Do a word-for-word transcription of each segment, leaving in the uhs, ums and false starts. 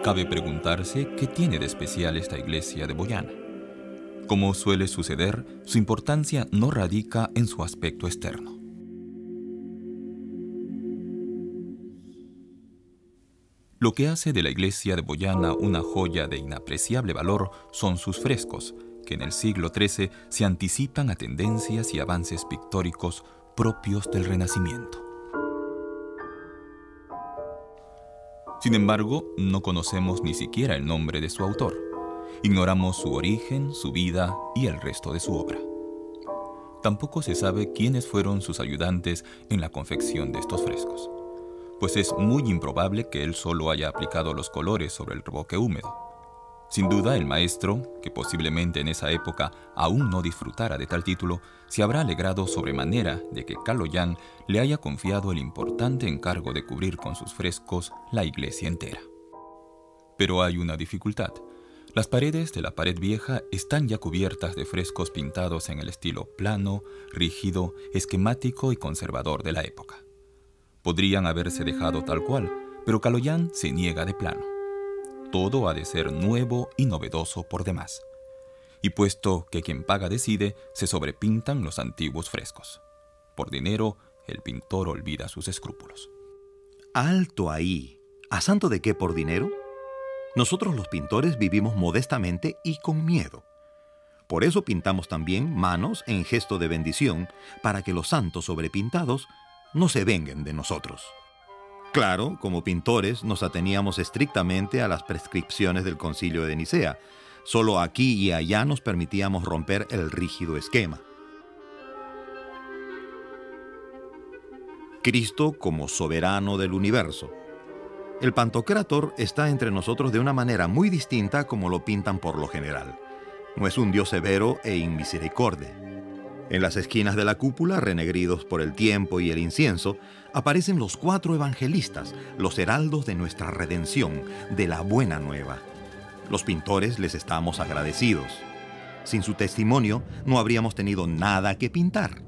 Cabe preguntarse qué tiene de especial esta iglesia de Boyana. Como suele suceder, su importancia no radica en su aspecto externo. Lo que hace de la iglesia de Boyana una joya de inapreciable valor son sus frescos, que en el siglo trece se anticipan a tendencias y avances pictóricos propios del Renacimiento. Sin embargo, no conocemos ni siquiera el nombre de su autor. Ignoramos su origen, su vida y el resto de su obra. Tampoco se sabe quiénes fueron sus ayudantes en la confección de estos frescos, pues es muy improbable que él solo haya aplicado los colores sobre el revoque húmedo. Sin duda, el maestro, que posiblemente en esa época aún no disfrutara de tal título, se habrá alegrado sobremanera de que Kaloyan le haya confiado el importante encargo de cubrir con sus frescos la iglesia entera. Pero hay una dificultad. Las paredes de la pared vieja están ya cubiertas de frescos pintados en el estilo plano, rígido, esquemático y conservador de la época. Podrían haberse dejado tal cual, pero Kaloyan se niega de plano. Todo ha de ser nuevo y novedoso por demás. Y puesto que quien paga decide, se sobrepintan los antiguos frescos. Por dinero, el pintor olvida sus escrúpulos. Alto ahí. ¿A santo de qué por dinero? Nosotros los pintores vivimos modestamente y con miedo. Por eso pintamos también manos en gesto de bendición, para que los santos sobrepintados no se venguen de nosotros. Claro, como pintores nos ateníamos estrictamente a las prescripciones del Concilio de Nicea. Solo aquí y allá nos permitíamos romper el rígido esquema. Cristo como soberano del universo. El Pantocrátor está entre nosotros de una manera muy distinta como lo pintan por lo general. No es un Dios severo e inmisericorde. En las esquinas de la cúpula, renegridos por el tiempo y el incienso, aparecen los cuatro evangelistas, los heraldos de nuestra redención, de la buena nueva. Los pintores les estamos agradecidos. Sin su testimonio, no habríamos tenido nada que pintar.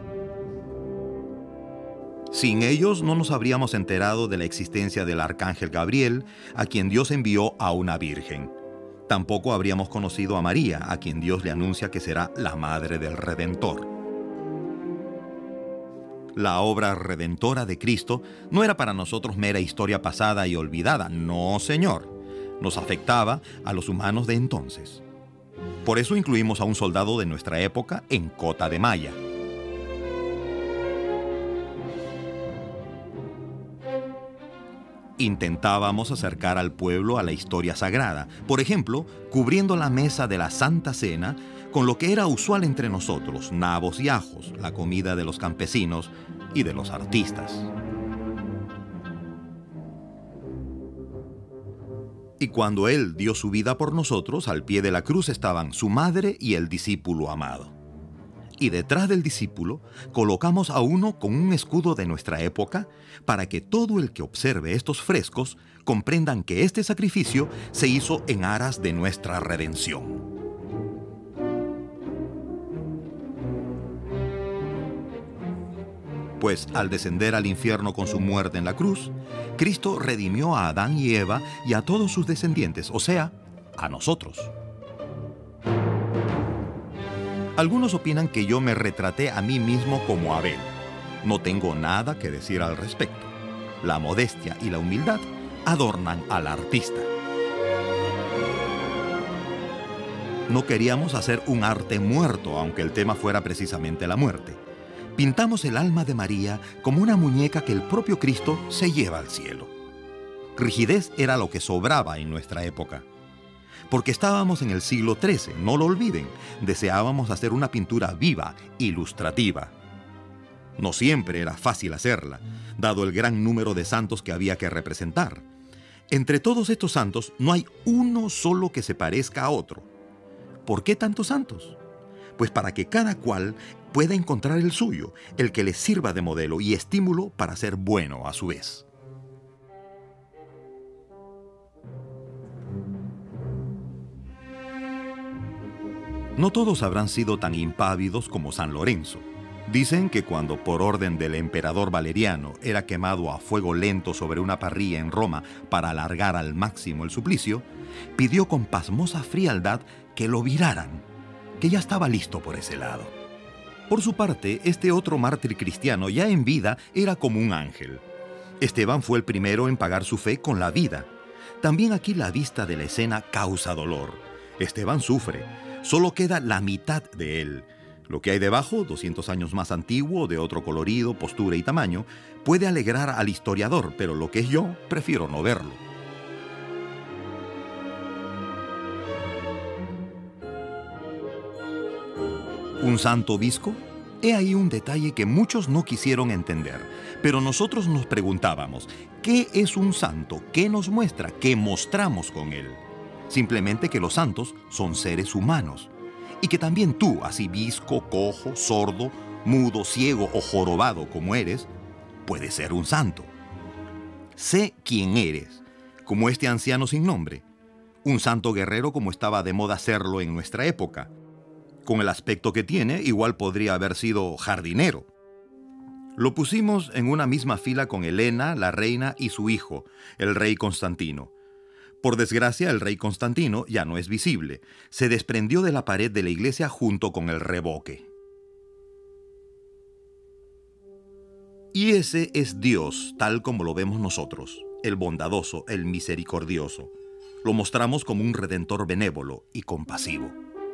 Sin ellos, no nos habríamos enterado de la existencia del arcángel Gabriel, a quien Dios envió a una virgen. Tampoco habríamos conocido a María, a quien Dios le anuncia que será la madre del Redentor. La obra redentora de Cristo no era para nosotros mera historia pasada y olvidada. No, señor. Nos afectaba a los humanos de entonces. Por eso incluimos a un soldado de nuestra época en cota de malla. Intentábamos acercar al pueblo a la historia sagrada, por ejemplo, cubriendo la mesa de la Santa Cena con lo que era usual entre nosotros, nabos y ajos, la comida de los campesinos y de los artistas. Y cuando Él dio su vida por nosotros, al pie de la cruz estaban su madre y el discípulo amado. Y detrás del discípulo colocamos a uno con un escudo de nuestra época para que todo el que observe estos frescos comprendan que este sacrificio se hizo en aras de nuestra redención. Pues al descender al infierno con su muerte en la cruz, Cristo redimió a Adán y Eva y a todos sus descendientes, o sea, a nosotros. Algunos opinan que yo me retraté a mí mismo como Abel. No tengo nada que decir al respecto. La modestia y la humildad adornan al artista. No queríamos hacer un arte muerto, aunque el tema fuera precisamente la muerte. Pintamos el alma de María como una muñeca que el propio Cristo se lleva al cielo. Rigidez era lo que sobraba en nuestra época. Porque estábamos en el siglo trece, no lo olviden, deseábamos hacer una pintura viva, ilustrativa. No siempre era fácil hacerla, dado el gran número de santos que había que representar. Entre todos estos santos no hay uno solo que se parezca a otro. ¿Por qué tantos santos? Pues para que cada cual pueda encontrar el suyo, el que le sirva de modelo y estímulo para ser bueno a su vez. No todos habrán sido tan impávidos como San Lorenzo. Dicen que cuando por orden del emperador Valeriano era quemado a fuego lento sobre una parrilla en Roma para alargar al máximo el suplicio, pidió con pasmosa frialdad que lo viraran, que ya estaba listo por ese lado. Por su parte, este otro mártir cristiano ya en vida era como un ángel. Esteban fue el primero en pagar su fe con la vida. También aquí la vista de la escena causa dolor. Esteban sufre, solo queda la mitad de él. Lo que hay debajo, doscientos años más antiguo, de otro colorido, postura y tamaño, puede alegrar al historiador, pero lo que es yo, prefiero no verlo. ¿Un santo visco? He ahí un detalle que muchos no quisieron entender, pero nosotros nos preguntábamos, ¿qué es un santo? ¿Qué nos muestra? ¿Qué mostramos con él? Simplemente que los santos son seres humanos. Y que también tú, así visco, cojo, sordo, mudo, ciego o jorobado como eres, puedes ser un santo. Sé quién eres, como este anciano sin nombre. Un santo guerrero como estaba de moda serlo en nuestra época. Con el aspecto que tiene, igual podría haber sido jardinero. Lo pusimos en una misma fila con Helena, la reina, y su hijo, el rey Constantino. Por desgracia, el rey Constantino ya no es visible. Se desprendió de la pared de la iglesia junto con el reboque. Y ese es Dios, tal como lo vemos nosotros, el bondadoso, el misericordioso. Lo mostramos como un redentor benévolo y compasivo.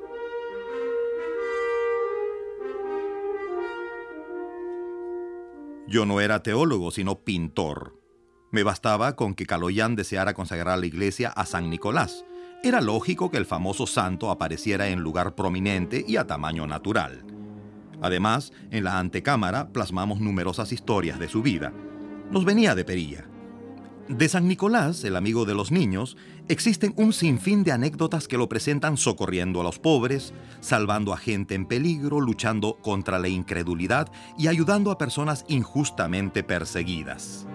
Yo no era teólogo, sino pintor. Me bastaba con que Kaloyan deseara consagrar la iglesia a San Nicolás. Era lógico que el famoso santo apareciera en lugar prominente y a tamaño natural. Además, en la antecámara plasmamos numerosas historias de su vida. Nos venía de perilla. De San Nicolás, el amigo de los niños, existen un sinfín de anécdotas que lo presentan socorriendo a los pobres, salvando a gente en peligro, luchando contra la incredulidad y ayudando a personas injustamente perseguidas.